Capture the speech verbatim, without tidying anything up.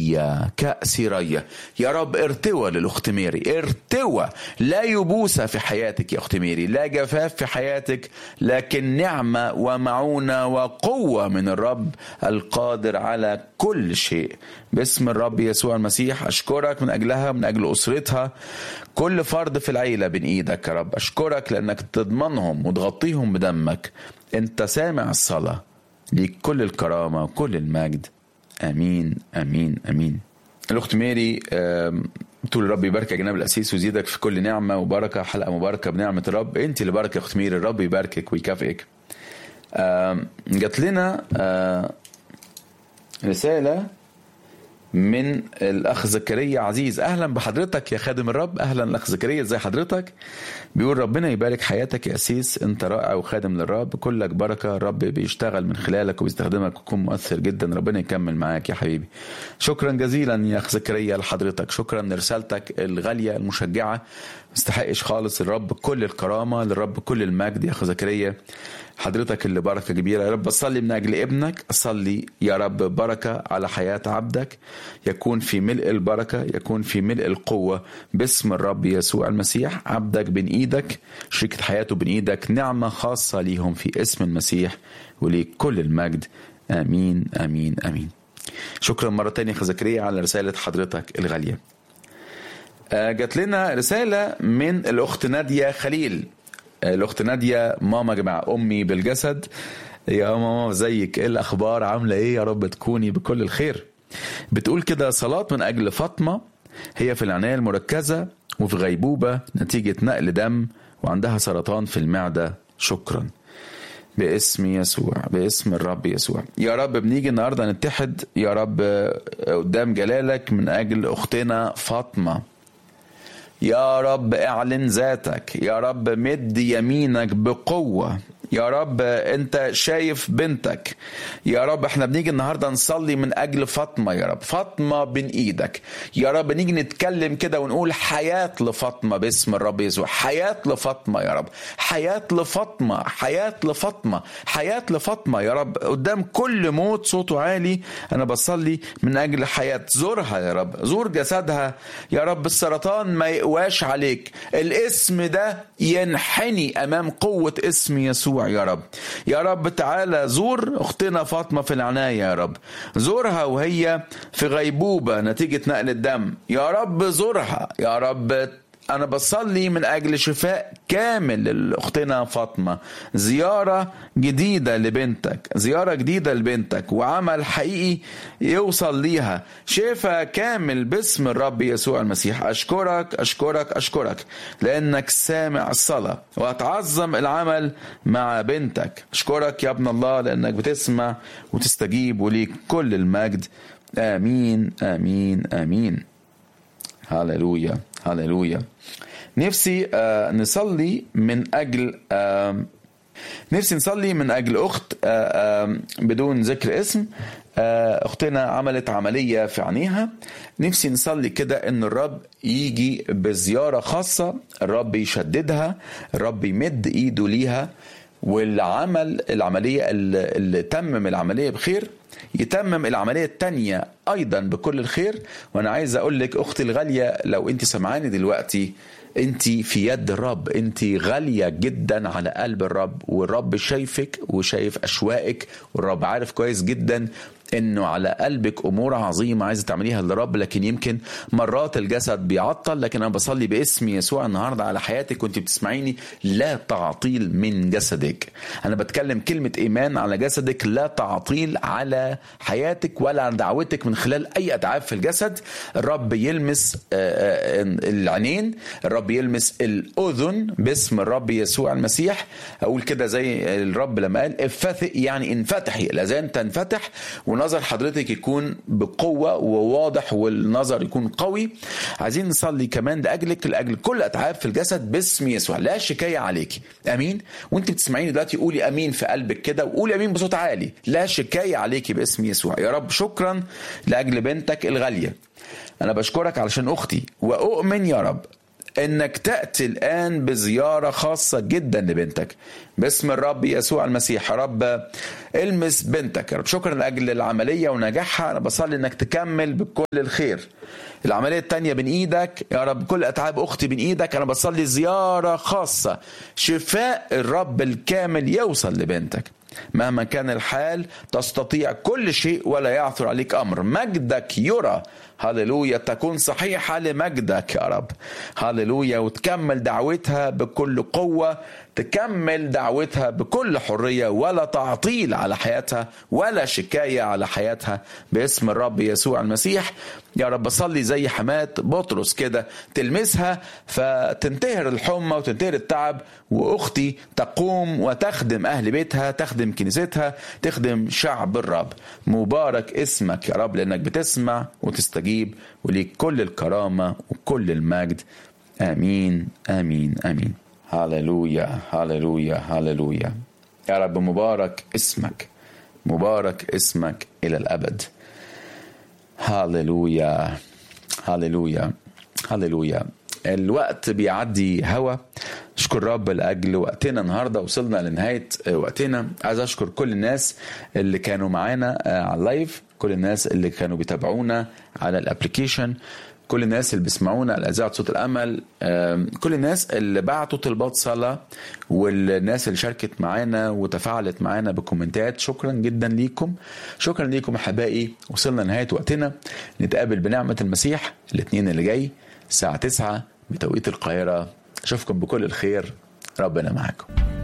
رية كأس رية. يا رب ارتوى للأخت ميري، ارتوى، لا يبوسة في حياتك يا أخت ميري، لا جفاف في حياتك، لكن نعمة ومعونة وقوة من الرب القادر على كل شيء باسم الرب يسوع المسيح. أشكرك من أجلها، من أجل أسرتها، كل فرد في العيلة بين إيدك يا رب. أشكرك لأنك تضمنهم وتغطيهم بدمك. أنت سامع الصلاة، ليك كل الكرامة وكل المجد. آمين آمين آمين. الأخت ميري تقول الرب يبارك يا جناب الأسيس ويزيدك في كل نعمة وبركة. حلقة مباركة بنعمة الرب. أنت اللي بارك يا أخت ميري، الرب يباركك ويكافئك. جات لنا رسالة من الأخ زكريا عزيز. أهلا بحضرتك يا خادم الرب. أهلا الأخ زكريا، ازي حضرتك؟ بيقول ربنا يبارك حياتك يا أسيس، أنت رائع وخادم للرب، كلك بركة، الرب بيشتغل من خلالك وبيستخدمك ويكون مؤثر جدا. ربنا يكمل معاك يا حبيبي. شكرا جزيلا يا أخ زكريا لحضرتك، شكرا لرسالتك الغالية المشجعة. مستحقش خالص الرب كل الكرامة، للرب كل المجد يا أخ زكريا، حضرتك اللي بركة كبيرة. يا رب أصلي من أجل ابنك، أصلي يا رب بركة على حياة عبدك، يكون في ملء البركة، يكون في ملء القوة باسم الرب يسوع المسيح. عبدك بين إيدك، شركة حياته بين إيدك، نعمة خاصة ليهم في اسم المسيح، وليك كل المجد. آمين آمين آمين. شكرا مرة تانية يا زكريا على رسالة حضرتك الغالية. جات لنا رسالة من الأخت نادية خليل. الأخت نادية، ماما جماعة أمي بالجسد، يا ماما زيك، إيه الأخبار، عاملة إيه؟ يا رب تكوني بكل الخير. بتقول كده صلاة من أجل فاطمة، هي في العناية المركزة وفي غيبوبة نتيجة نقل دم وعندها سرطان في المعدة. شكرا باسم يسوع، باسم الرب يسوع. يا رب بنيجي النهاردة نتحد يا رب قدام جلالك من أجل أختنا فاطمة. يا رب اعلن ذاتك، يا رب مد يمينك بقوة. يا رب انت شايف بنتك. يا رب احنا بنيجي النهاردة نصلي من اجل فاطمة. يا رب فاطمة بين ايدك. يا رب نيجي نتكلم كده ونقول حياة لفاطمة باسم الرب يسوع. حياة لفاطمة يا رب، حياة لفاطمة، حياة لفاطمة، حياة لفاطمة. يا رب قدام كل موت صوته عالي انا بصلي من اجل حياة. زورها يا رب، زور جسدها يا رب. السرطان ما يقواش عليك، الاسم ده ينحني امام قوة اسم يسوع. يا رب يا رب تعالى زور اختنا فاطمة في العناية. يا رب زورها وهي في غيبوبة نتيجة نقل الدم. يا رب زورها يا رب. أنا بصلي من أجل شفاء كامل لأختنا فاطمة، زيارة جديدة لبنتك، زيارة جديدة لبنتك، وعمل حقيقي يوصل ليها، شفاء كامل باسم الرب يسوع المسيح. أشكرك أشكرك أشكرك لأنك سامع الصلاة وهتعظم العمل مع بنتك. أشكرك يا ابن الله لأنك بتسمع وتستجيب، وليك كل المجد. آمين آمين آمين. هاليلويا هاليلويا. نفسي آه نصلي من أجل آه نفسي نصلي من أجل أخت آه آه بدون ذكر اسم. آه أختنا عملت عملية في عينيها. نفسي نصلي كده إن الرب يجي بزيارة خاصة، الرب يشددها، الرب يمد إيده ليها، والعمل العملية اللي تمم العملية بخير يتمم العملية التانية أيضا بكل الخير. وأنا عايز أقول لك أختي الغالية، لو أنت سمعاني دلوقتي، أنت في يد الرب، أنت غالية جدا على قلب الرب، والرب شايفك وشايف أشواقك، والرب عارف كويس جدا انه على قلبك امور عظيمه عايزه تعمليها للرب، لكن يمكن مرات الجسد بيعطل. لكن انا بصلي باسم يسوع النهارده على حياتك وانت بتسمعيني، لا تعطيل من جسدك. انا بتكلم كلمه ايمان على جسدك، لا تعطيل على حياتك ولا على دعوتك من خلال اي اتعاب في الجسد. الرب يلمس العينين، الرب يلمس الاذن باسم الرب يسوع المسيح. اقول كده زي الرب لما قال افتحي، يعني انفتحي، الاذان تنفتح ونظر حضرتك يكون بقوة وواضح والنظر يكون قوي. عايزين نصلي كمان لأجلك، لأجل كل أتعاب في الجسد باسم يسوع، لا شكاية عليك. أمين. وانت بتسمعيني دلوقتي قولي أمين في قلبك كده، وقولي أمين بصوت عالي، لا شكاية عليك باسم يسوع. يا رب شكرا لأجل بنتك الغالية. أنا بشكرك علشان أختي، وأؤمن يا رب انك تأتي الآن بزيارة خاصة جدا لبنتك باسم الرب يسوع المسيح. يا رب المس بنتك يا رب. شكرا لأجل العملية ونجاحها. أنا بصلي انك تكمل بكل الخير. العملية التانية بين ايدك يا رب. كل اتعاب اختي بين ايدك. انا بصلي زيارة خاصة، شفاء الرب الكامل يوصل لبنتك. مهما كان الحال تستطيع كل شيء ولا يعثر عليك امر. مجدك يرى. هللويا. تكون صحيحة لمجدك يا رب. هللويا. وتكمل دعوتها بكل قوة، تكمل دعوتها بكل حرية، ولا تعطيل على حياتها ولا شكاية على حياتها باسم الرب يسوع المسيح. يا رب صلي زي حماة بطرس كده، تلمسها فتنتهر الحمى وتنتهر التعب، واختي تقوم وتخدم اهل بيتها، تخدم كنيستها، تخدم شعب الرب. مبارك اسمك يا رب لانك بتسمع وتستجيب، وليك كل الكرامة وكل المجد. امين امين امين. هاللويا هاللويا هاللويا. يا رب مبارك اسمك، مبارك اسمك الى الابد. هاللويا هاللويا هاللويا. الوقت بيعدي هوا. اشكر رب لاجل وقتنا النهارده. وصلنا لنهايه وقتنا. عايز اشكر كل الناس اللي كانوا معانا على اللايف، كل الناس اللي كانوا بيتابعونا على الابليكيشن، كل الناس اللي بيسمعونا على اذاعه صوت الامل، كل الناس اللي بعتوا طلبات صلاه، والناس اللي شاركت معانا وتفاعلت معانا بكومنتات. شكرا جدا ليكم. شكرا ليكم احبائي. وصلنا لنهايه وقتنا. نتقابل بنعمه المسيح الاثنين اللي جاي الساعه تسعة بتوقيت القاهره. اشوفكم بكل الخير. ربنا معاكم.